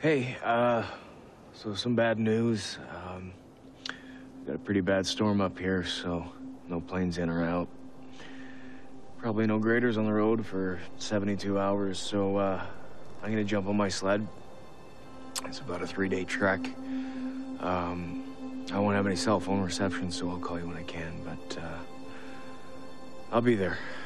Hey, so some bad news. Got a pretty bad storm up here, so no planes in or out. Probably no graders on the road for 72 hours, so I'm gonna jump on my sled. It's about a 3-day trek. I won't have any cell phone reception, so I'll call you when I can, but I'll be there.